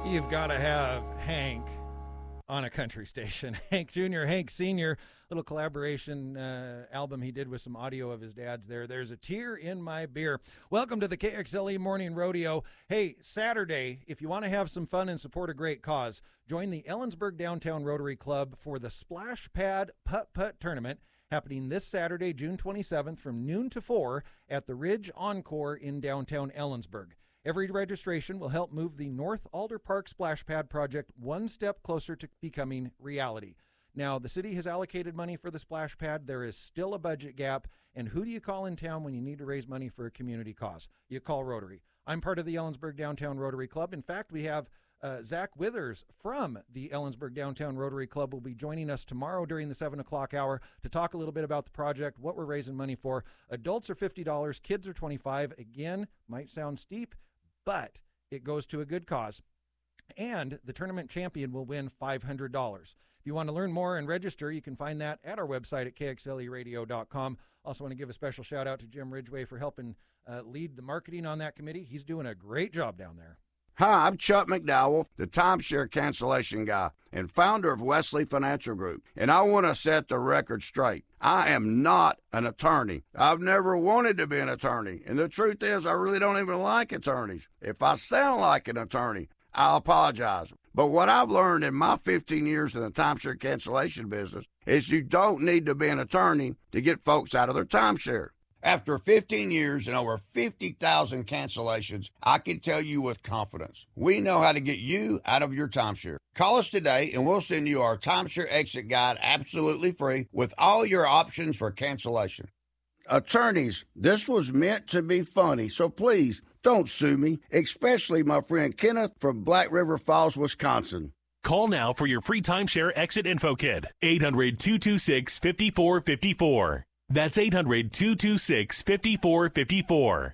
You've got to have Hank on a country station. Hank Jr., Hank Sr., little collaboration album he did with some audio of his dad's there. There's a tear in my beer. Welcome to the KXLE Morning Rodeo. Hey, Saturday, if you want to have some fun and support a great cause, join the Ellensburg Downtown Rotary Club for the Splash Pad Putt-Putt Tournament happening this Saturday, June 27th from noon to 4 at the Ridge Encore in downtown Ellensburg. Every registration will help move the North Alder Park Splash Pad project one step closer to becoming reality. Now, the city has allocated money for the splash pad. There is still a budget gap. And who do you call in town when you need to raise money for a community cause? You call Rotary. I'm part of the Ellensburg Downtown Rotary Club. In fact, we have Zach Withers from the Ellensburg Downtown Rotary Club will be joining us tomorrow during the 7 o'clock hour to talk a little bit about the project, what we're raising money for. Adults are $50, kids are $25. Again, might sound steep, but it goes to a good cause. And the tournament champion will win $500. If you want to learn more and register, you can find that at our website at kxleradio.com. Also want to give a special shout out to Jim Ridgway for helping lead the marketing on that committee. He's doing a great job down there. Hi, I'm Chuck McDowell, the timeshare cancellation guy and founder of Wesley Financial Group, and I want to set the record straight. I am not an attorney. I've never wanted to be an attorney, and the truth is I really don't even like attorneys. If I sound like an attorney, I'll apologize. But what I've learned in my 15 years in the timeshare cancellation business is you don't need to be an attorney to get folks out of their timeshare. After 15 years and over 50,000 cancellations, I can tell you with confidence, we know how to get you out of your timeshare. Call us today and we'll send you our timeshare exit guide absolutely free with all your options for cancellation. Attorneys, this was meant to be funny, so please don't sue me, especially my friend Kenneth from Black River Falls, Wisconsin. Call now for your free timeshare exit info kit. 800-226-5454. That's 800-226-5454.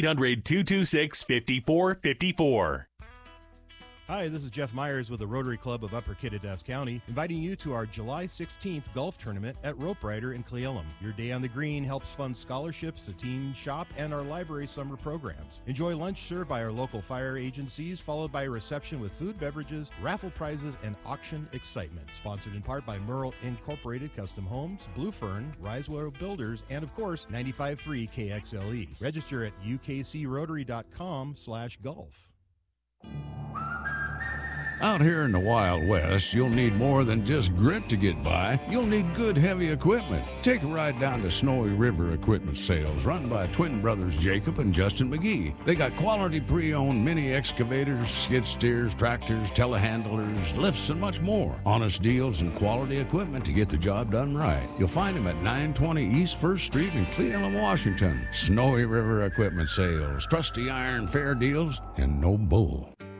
800-226-5454. Hi, this is Jeff Myers with the Rotary Club of Upper Kittitas County, inviting you to our July 16th golf tournament at Rope Rider in Cle Elum. Your day on the green helps fund scholarships, the team shop, and our library summer programs. Enjoy lunch served by our local fire agencies, followed by a reception with food, beverages, raffle prizes, and auction excitement. Sponsored in part by Merle Incorporated Custom Homes, Blue Fern, Risewell Builders, and of course, 95.3 KXLE. Register at ukcrotary.com/golf. Out here in the Wild West, you'll need more than just grit to get by. You'll need good, heavy equipment. Take a ride down to Snowy River Equipment Sales, run by twin brothers Jacob and Justin McGee. They got quality pre-owned mini excavators, skid steers, tractors, telehandlers, lifts, and much more. Honest deals and quality equipment to get the job done right. You'll find them at 920 East 1st Street in Cle Elum, Washington. Snowy River Equipment Sales. Trusty iron, fair deals, and no bull.